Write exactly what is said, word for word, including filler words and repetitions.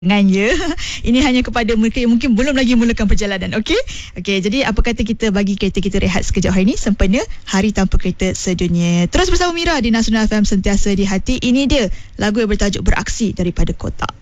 ya. Ini hanya kepada mereka yang mungkin belum lagi mulakan perjalanan. Okey? Okey, jadi apa kata kita bagi kereta kita rehat sekejap hari ini, sempena Hari Tanpa Kereta Sedunia. Terus bersama Mira di Nasional F M, sentiasa di hati. Ini dia lagu yang bertajuk Beraksi daripada Kotak.